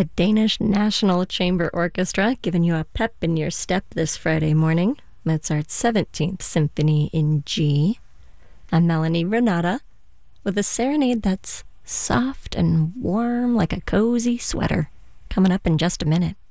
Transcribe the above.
the Danish National Chamber Orchestra, giving you a pep in your step this Friday morning. Mozart's 17th Symphony in G. I'm Melanie Renata with a serenade that's soft and warm like a cozy sweater. Coming up in just a minute.